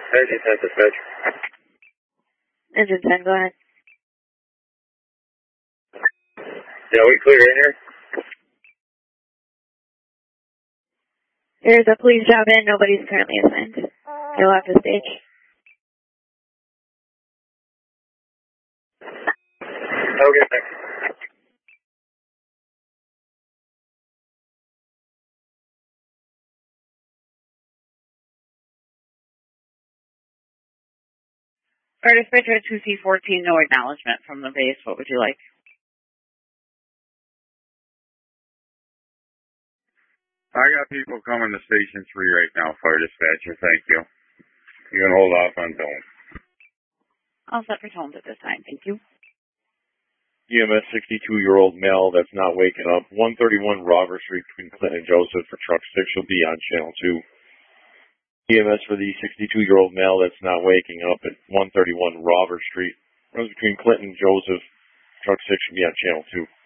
Engine 10, dispatch. Engine 10, go ahead. Yeah, we clear in here? There's a police job in. Nobody's currently assigned. You'll have to stage. Okay, thanks. Our dispatcher at 2C14, no acknowledgement from the base. What would you like? I got people coming to Station 3 right now, Fire Dispatcher. Thank you. You can hold off on Tone. I'll set for Tones at this time. Thank you. EMS 62-year-old male that's not waking up. 131 Robert Street between Clinton and Joseph for truck 6. She'll be on channel 2. EMS for the 62-year-old male that's not waking up at 131 Robert Street. Runs between Clinton and Joseph. Truck 6 should be on channel 2.